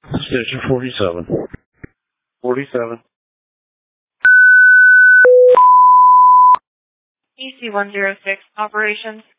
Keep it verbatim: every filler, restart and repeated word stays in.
Station forty-seven. forty-seven. E C one zero six, operations.